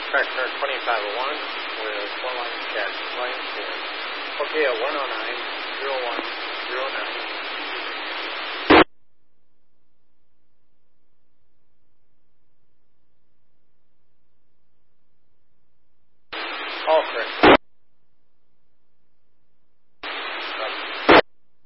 Track car 2501 with 4 lines catch, line 4. Okay, at 109, 0109. All correct.